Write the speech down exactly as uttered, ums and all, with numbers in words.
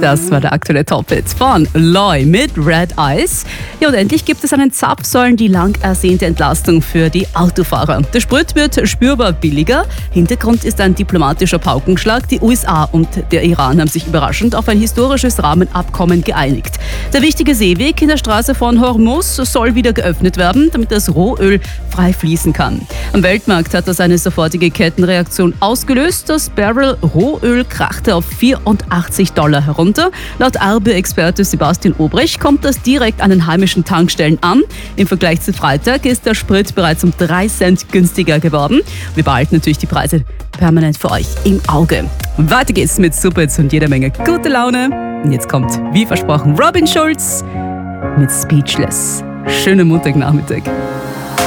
Das war der aktuelle Top-Hit von Loy mit Red Eyes. Ja, und endlich gibt es einen Zapfsäulen die lang ersehnte Entlastung für die Autofahrer. Der Sprit wird spürbar billiger. Hintergrund ist ein diplomatischer Paukenschlag. Die U S A und der Iran haben sich überraschend auf ein historisches Rahmenabkommen geeinigt. Der wichtige Seeweg in der Straße von Hormuz soll wieder geöffnet werden, damit das Rohöl frei fließen kann. Am Weltmarkt hat das eine sofortige Kettenreaktion ausgelöst. Das Barrel Rohöl krachte auf vierundachtzig Dollar herunter. Laut R B E-Experte Sebastian Obrich kommt das direkt an den heimischen Tankstellen an. Im Vergleich zu Freitag ist der Sprit bereits um drei Cent günstiger geworden. Wir behalten natürlich die Preise permanent für euch im Auge. Weiter geht's mit Superhits und jeder Menge gute Laune. Und jetzt kommt, wie versprochen, Robin Schulz mit Speechless. Schönen Montagnachmittag.